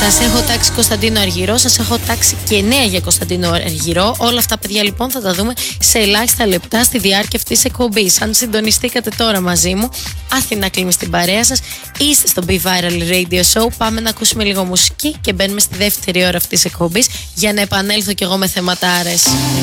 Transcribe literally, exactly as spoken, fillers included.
Σας έχω τάξει Κωνσταντίνο Αργυρό, σας έχω τάξει και νέα για Κωνσταντίνο Αργυρό. Όλα αυτά, παιδιά, λοιπόν, θα τα δούμε σε ελάχιστα λεπτά στη διάρκεια αυτής της εκπομπής. Αν συντονιστήκατε τώρα μαζί μου, Αθηνά Κλίμη στην παρέα σας, είστε στο Be Viral Radio Show. Πάμε να ακούσουμε λίγο μουσική και μπαίνουμε στη δεύτερη ώρα αυτής της εκπομπής για να επανέλθω κι εγώ με θεματάρες.